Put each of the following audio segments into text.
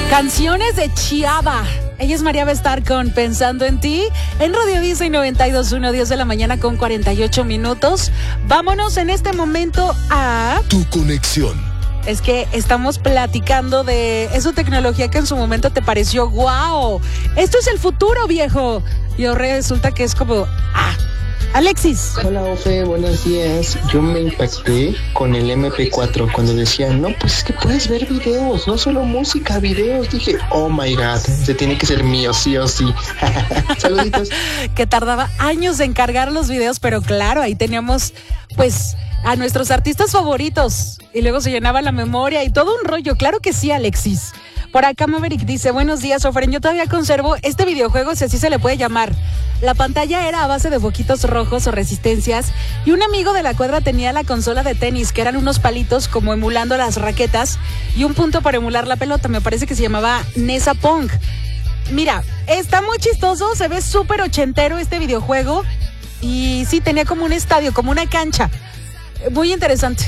Canciones de Chiaba. Ella es María, va a estar con Pensando en Ti en Radio Disney 92.1, 10 de la mañana con 48 minutos. Vámonos en este momento a Tu conexión. Es que estamos platicando de esa tecnología que en su momento te pareció wow. Esto es el futuro, viejo. Y ahora resulta que es como Alexis. Hola, Ofe, buenos días. Yo me impacté con el MP4 cuando decían, no, pues es que puedes ver videos, no solo música, videos. Dije, oh my God, se tiene que ser mío, sí o sí. Saluditos. Que tardaba años en cargar los videos, pero claro, ahí teníamos pues a nuestros artistas favoritos y luego se llenaba la memoria y todo un rollo. Claro que sí, Alexis. Por acá Maverick dice, buenos días, Ofren, yo todavía conservo este videojuego, si así se le puede llamar. La pantalla era a base de foquitos rojos o resistencias y un amigo de la cuadra tenía la consola de tenis, que eran unos palitos como emulando las raquetas y un punto para emular la pelota. Me parece que se llamaba Nesa Pong. Mira, está muy chistoso, se ve súper ochentero este videojuego y sí, tenía como un estadio, como una cancha. Muy interesante.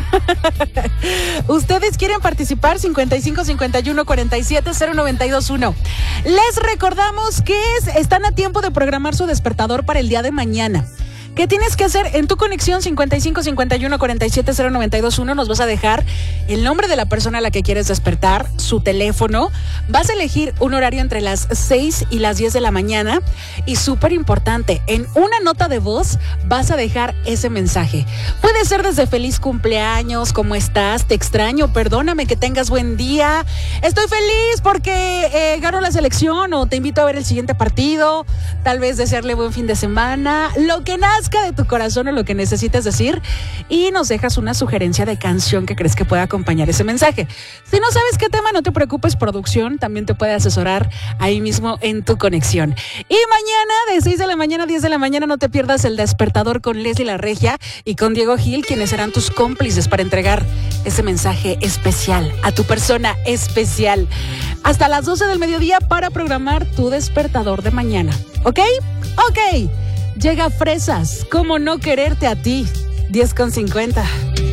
¿Ustedes quieren participar? 55 51 47 0921. Les recordamos que están a tiempo de programar su despertador para el día de mañana. ¿Qué tienes que hacer? En tu conexión 55 51 47 0921 nos vas a dejar el nombre de la persona a la que quieres despertar, su teléfono. Vas a elegir un horario entre las 6 y las 10 de la mañana. Y súper importante, en una nota de voz vas a dejar ese mensaje. Puede ser desde feliz cumpleaños, ¿cómo estás? Te extraño, perdóname, que tengas buen día. Estoy feliz porque ganó la selección, o te invito a ver el siguiente partido. Tal vez desearle buen fin de semana. Lo que nazca de tu corazón o lo que necesites decir, y nos dejas una sugerencia de canción que crees que pueda acompañar ese mensaje. Si no sabes qué tema, no te preocupes, producción también te puede asesorar ahí mismo en tu conexión. Y mañana de 6 de la mañana a 10 de la mañana no te pierdas el despertador con Leslie La Regia y con Diego Gil, quienes serán tus cómplices para entregar ese mensaje especial a tu persona especial. Hasta las 12 del mediodía para programar tu despertador de mañana. ¿Ok? Ok. Llega Fresas, ¿cómo no quererte a ti? 10:50.